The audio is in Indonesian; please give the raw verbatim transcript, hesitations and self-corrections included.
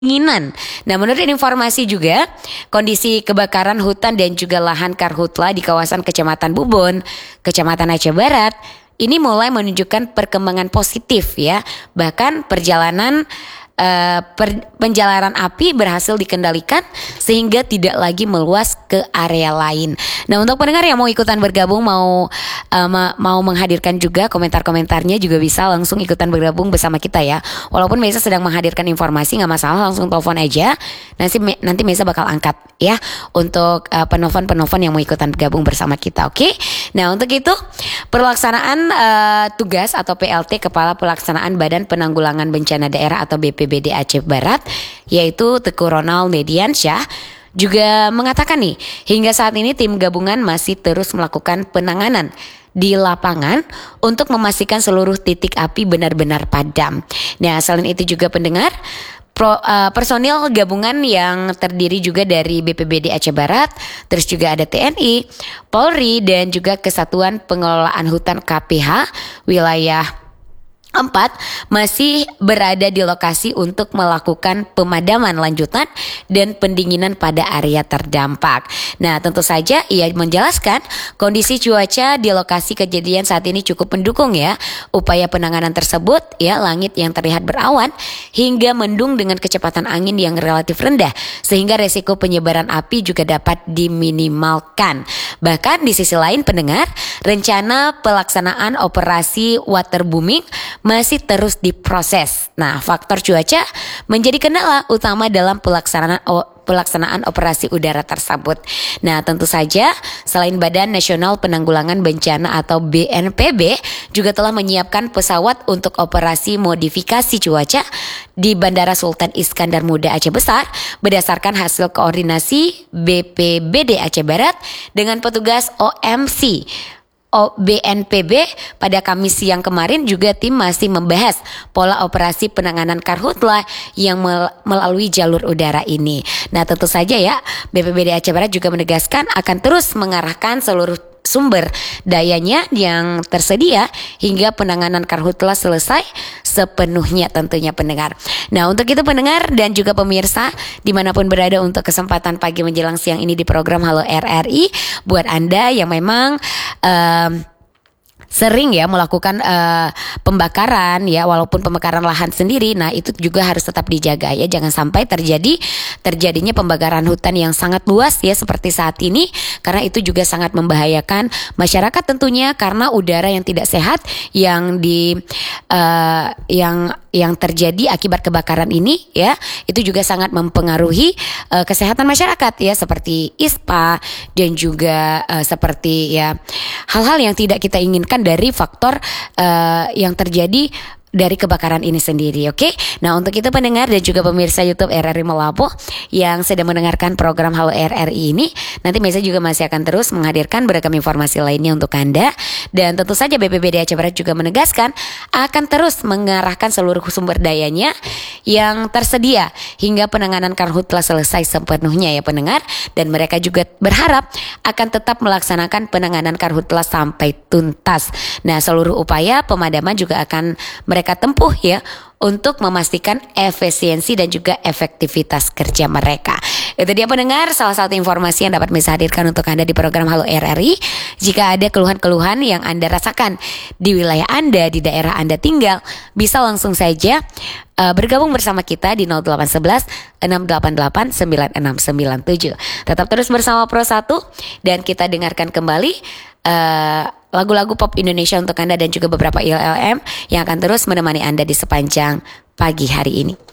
Pendinginan. Nah, menurut informasi juga, kondisi kebakaran hutan dan juga lahan karhutla di kawasan Kecamatan Bubon, Kecamatan Aceh Barat, ini mulai menunjukkan perkembangan positif ya. Bahkan perjalanan eh, per, penjalaran api berhasil dikendalikan sehingga tidak lagi meluas ke area lain. Nah, untuk pendengar yang mau ikutan bergabung, mau uh, ma- mau menghadirkan juga komentar-komentarnya, juga bisa langsung ikutan bergabung bersama kita ya. Walaupun Mesa sedang menghadirkan informasi, nggak masalah, langsung telepon aja. Nanti nanti Mesa bakal angkat ya untuk uh, penelpon-penelpon yang mau ikutan bergabung bersama kita. Oke. Nah, untuk itu pelaksanaan uh, tugas atau P L T Kepala Pelaksanaan Badan Penanggulangan Bencana Daerah atau B P B D Aceh Barat, yaitu Teguh Ronald Mediansyah, juga mengatakan nih, hingga saat ini tim gabungan masih terus melakukan penanganan di lapangan untuk memastikan seluruh titik api benar-benar padam. Nah, selain itu juga pendengar, Pro, uh, personil gabungan yang terdiri juga dari B P B D Aceh Barat, terus juga ada T N I, Polri, dan juga Kesatuan Pengelolaan Hutan K P H wilayah empat masih berada di lokasi untuk melakukan pemadaman lanjutan dan pendinginan pada area terdampak. Nah, tentu saja ia menjelaskan kondisi cuaca di lokasi kejadian saat ini cukup mendukung ya upaya penanganan tersebut ya. Langit yang terlihat berawan hingga mendung dengan kecepatan angin yang relatif rendah sehingga resiko penyebaran api juga dapat diminimalkan. Bahkan di sisi lain pendengar, rencana pelaksanaan operasi waterbooming masih terus diproses. Nah, faktor cuaca menjadi kendala utama dalam pelaksanaan pelaksanaan operasi udara tersebut. Nah, tentu saja selain Badan Nasional Penanggulangan Bencana atau B N P B juga telah menyiapkan pesawat untuk operasi modifikasi cuaca di Bandara Sultan Iskandar Muda Aceh Besar berdasarkan hasil koordinasi B P B D Aceh Barat dengan petugas O M C B N P B. Pada Kamis siang kemarin juga tim masih membahas pola operasi penanganan karhutla yang mel- melalui jalur udara ini. Nah, tentu saja ya B P B D Aceh Barat juga menegaskan akan terus mengarahkan seluruh sumber dayanya yang tersedia hingga penanganan karhutla selesai sepenuhnya tentunya pendengar. Nah, untuk itu pendengar dan juga pemirsa dimanapun berada, untuk kesempatan pagi menjelang siang ini di program Halo R R I, buat Anda yang memang um, sering ya melakukan uh, pembakaran ya, walaupun pembakaran lahan sendiri, nah itu juga harus tetap dijaga ya, jangan sampai terjadi terjadinya pembakaran hutan yang sangat luas ya seperti saat ini, karena itu juga sangat membahayakan masyarakat tentunya, karena udara yang tidak sehat yang di uh, yang yang terjadi akibat kebakaran ini ya, itu juga sangat mempengaruhi uh, kesehatan masyarakat ya, seperti ispa dan juga uh, seperti ya hal-hal yang tidak kita inginkan dari faktor uh, yang terjadi dari kebakaran ini sendiri. Oke, nah untuk itu pendengar dan juga pemirsa YouTube R R I Melapo yang sedang mendengarkan program Halo R R I ini, nanti Mesa juga masih akan terus menghadirkan beragam informasi lainnya untuk Anda. Dan tentu saja B P B D Aceh Barat juga menegaskan akan terus mengarahkan seluruh sumber dayanya yang tersedia hingga penanganan karhutla selesai sepenuhnya ya pendengar. Dan mereka juga berharap akan tetap melaksanakan penanganan karhutla sampai tuntas. Nah, seluruh upaya pemadaman juga akan mereka mereka tempuh ya untuk memastikan efisiensi dan juga efektivitas kerja mereka. Itu dia pendengar, salah satu informasi yang dapat Mesa hadirkan untuk Anda di program Halo R R I. Jika ada keluhan-keluhan yang Anda rasakan di wilayah Anda, di daerah Anda tinggal, bisa langsung saja uh, bergabung bersama kita di nol delapan satu satu enam delapan delapan sembilan enam sembilan tujuh. Tetap terus bersama Pro satu dan kita dengarkan kembali uh, lagu-lagu pop Indonesia untuk Anda dan juga beberapa I L L M yang akan terus menemani Anda di sepanjang pagi hari ini.